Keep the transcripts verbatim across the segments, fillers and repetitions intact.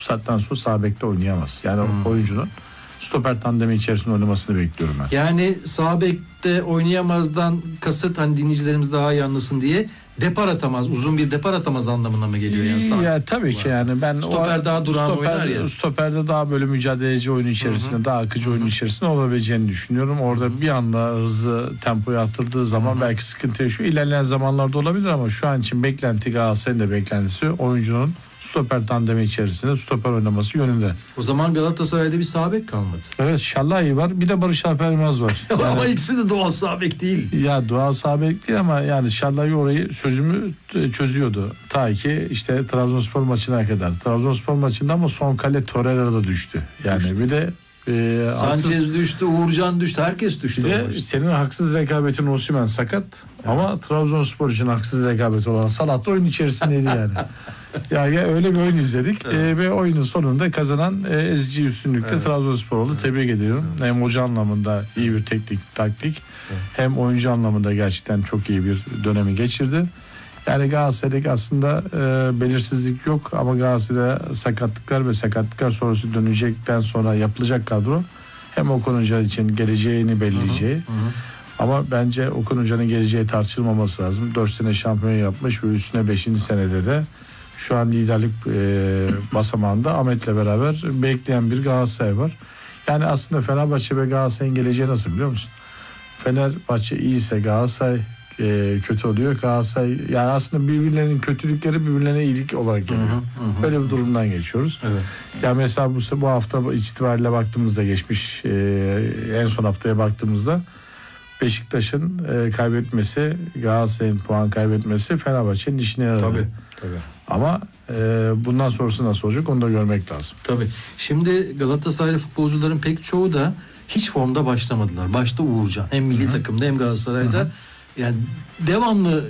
bu saatten sonra sağ bekte oynayamaz. Yani hmm. oyuncunun stoper tandemi içerisinde oynamasını bekliyorum ben. Yani sağ bekte oynayamazdan kasıt, hani dinleyicilerimiz daha iyi anlasın diye, depar atamaz, uzun bir depar atamaz anlamına mı geliyor yani? Sağ ya tabii ki yani ben stoper o, daha duran stoper, oynar ya. Stoperde daha böyle mücadeleci oyun içerisinde, Hı-hı. daha akıcı Hı-hı. oyun içerisinde olabileceğini düşünüyorum. Orada Hı-hı. bir anda hızlı tempoyu arttırdığı zaman Hı-hı. belki sıkıntı yaşıyor. İlerleyen zamanlarda olabilir ama şu an için beklenti, Galatasaray'ın da beklentisi oyuncunun stoper tandemi içerisinde stoper oynaması yönünde. O zaman Galatasaray'da bir sağ bek kalmadı. Evet, Şallahi var, bir de Barış Alper Yılmaz var. Yani, ama yani, ikisi de doğal sağ bek değil. Ya doğal sağ bek değil ama yani Şallahi orayı sözümü çözüyordu. Ta ki işte Trabzonspor maçına kadar. Trabzonspor maçında ama son kale Torreira da düştü. Yani düştü. Bir de e, Sanchez haksız, düştü, Uğurcan düştü, herkes düştü. Bir de senin haksız rekabetin Osimhen sakat, evet. ama Trabzonspor için haksız rekabet olan Salah da oyun içerisindeydi yani. ya, ya öyle bir oyun izledik evet. e, ve oyunun sonunda kazanan e, ezici üstünlükte evet. Trabzonspor oldu. Evet. Tebrik ediyorum. Evet. Hem hoca anlamında iyi bir teknik taktik, evet. hem oyuncu anlamında gerçekten çok iyi bir dönemi geçirdi. Yani Galatasaray'daki aslında e, belirsizlik yok ama Galatasaray'a sakatlıklar ve sakatlıklar sonrası dönecekten sonra yapılacak kadro hem Okan Hoca için geleceğini belleyeceği, hı hı, hı. ama bence Okan Hoca'nın geleceği tartışılmaması lazım. dört sene şampiyon yapmış ve üstüne beşinci senede de şu an liderlik e, basamağında Ahmet'le beraber bekleyen bir Galatasaray var. Yani aslında Fenerbahçe ve Galatasaray'ın geleceği nasıl biliyor musun? Fenerbahçe iyiyse Galatasaray e, kötü oluyor. Galatasaray yani aslında birbirlerinin kötülükleri birbirlerine iyilik olarak geliyor. Hı hı, hı. Böyle bir durumdan geçiyoruz. Evet. Ya mesela bu, bu hafta itibariyle baktığımızda geçmiş e, en son haftaya baktığımızda Beşiktaş'ın e, kaybetmesi, Galatasaray'ın puan kaybetmesi Fenerbahçe'nin işine yaradı. Tabii, tabii. Ama e, bundan sonrası nasıl olacak onu da görmek lazım. Tabii. Şimdi Galatasaraylı futbolcuların pek çoğu da hiç formda başlamadılar. Başta Uğurcan. Hem milli Hı-hı. takımda hem Galatasaray'da. Hı-hı. Yani devamlı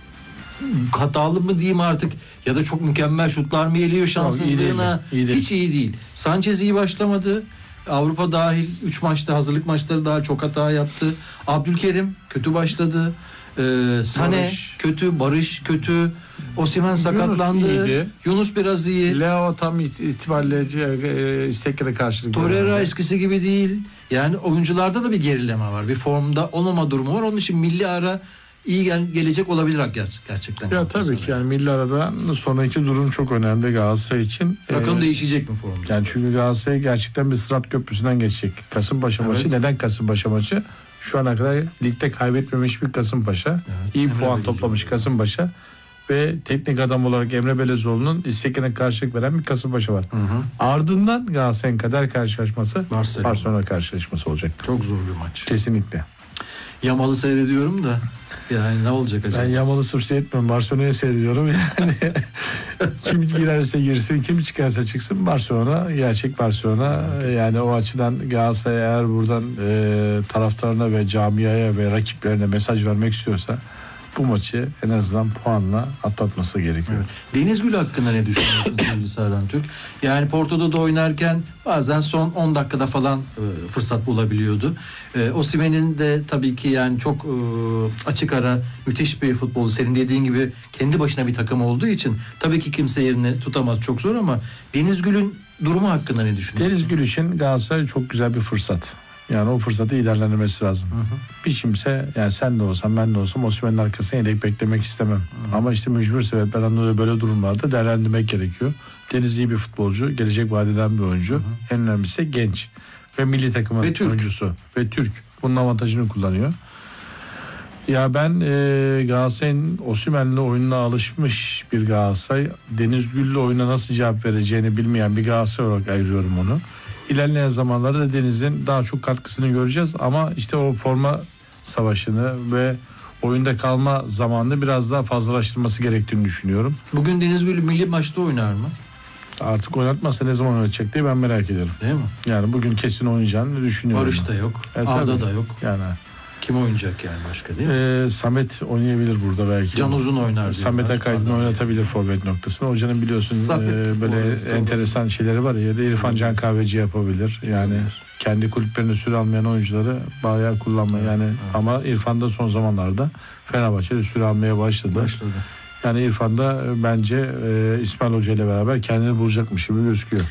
hatalı mı diyeyim artık ya da çok mükemmel şutlar mı geliyor şanssızlığına, iyi değil, iyi hiç iyi değil. Sanchez iyi başlamadı. Avrupa dahil üç maçta, hazırlık maçları daha çok hata yaptı. Abdülkerim kötü başladı. Ee, Sane Barış. kötü, Barış kötü. Osimhen sakatlandı. Yunus, Yunus biraz iyi. Leo tam itibariyle e, isteklere karşılık. Torreira eskisi gibi değil. Yani oyuncularda da bir gerileme var. Bir formda olmama durumu var. Onun için milli ara iyi gel- gelecek olabilir gerçekten. Ya tabii ki yani milli arada sonraki durum çok önemli Galatasaray için. Takım ee, değişecek mi formda? Yani çünkü Galatasaray gerçekten bir Sırat Köprüsü'nden geçecek. Kasımpaşa evet. maçı. Neden Kasımpaşa maçı? Şu ana kadar ligde kaybetmemiş bir Kasımpaşa. Evet. İyi Emre puan Belezoğlu toplamış Kasımpaşa. Ve teknik adam olarak Emre Belezoğlu'nun istekine karşılık veren bir Kasımpaşa var. Hı hı. Ardından Galatasaray'ın kader karşılaşması Barcelona. Barcelona karşılaşması olacak. Çok zor bir maç. Kesinlikle. Yamalı seyrediyorum da yani ne olacak acaba? Ben Yamalı sırf seyretmiyorum. Barcelona'yı seyrediyorum yani. Kim girerse girsin, kim çıkarsa çıksın Barcelona, gerçek Barcelona. Yani o açıdan Galatasaray eğer buradan e, taraftarına ve camiaya ve rakiplerine mesaj vermek istiyorsa bu maçı en azından puanla atlatması gerekiyor. Evet. Denizgül hakkında ne düşünüyorsun sevgili Serhan Türk? Yani Porto'da da oynarken bazen son on dakikada falan e, fırsat bulabiliyordu. E, Osimhen'in de tabii ki yani çok e, açık ara müthiş bir futbolu. Senin dediğin gibi kendi başına bir takım olduğu için tabii ki kimse yerini tutamaz, çok zor ama Denizgül'ün durumu hakkında ne düşünüyorsun? Denizgül için Galatasaray çok güzel bir fırsat. Yani o fırsatı iyi değerlendirmesi lazım. Hı hı. Bir kimse yani sen de olsam ben de olsam Osimhen'in arkasına yedek beklemek istemem. Hı hı. Ama işte mücbir sebeplerden dolayı böyle durumlarda değerlendirmek gerekiyor. Deniz iyi bir futbolcu, gelecek vadeden bir oyuncu. Hı hı. En önemlisi genç ve milli takımın ve oyuncusu ve Türk. Bunun avantajını kullanıyor. Ya ben e, Galatasaray'ın Osimhen'le oyununa alışmış bir Galatasaray, Denizgül'le oyuna nasıl cevap vereceğini bilmeyen bir Galatasaray olarak ayırıyorum onu. İlerleyen zamanlarda da Deniz'in daha çok katkısını göreceğiz ama işte o forma savaşını ve oyunda kalma zamanını biraz daha fazlalaştırması gerektiğini düşünüyorum. Bugün Denizgül milli maçta oynar mı? Artık oynatmazsa ne zaman oynayacak diye ben merak ediyorum. Değil mi? Yani bugün kesin oynayacağını düşünüyorum. Barış da yok. Evet, Arda da yok. Yani kim oynayacak yani başka değil mi? Ee, Samet oynayabilir burada belki. Can Uzun oynar. Samet Akaydın oynatabilir forvet noktasını. Hocanın biliyorsun e, böyle enteresan şeyleri var ya, ya da İrfan Can Kahveci yapabilir. Yani evet. kendi kulüplerine süre almayan oyuncuları bayağı kullanma yani evet. ama İrfan da son zamanlarda Fenerbahçe'de süre almaya başladı. Başladı. Yani İrfan da bence e, İsmail Hoca ile beraber kendini bulacakmış gibi gözüküyor.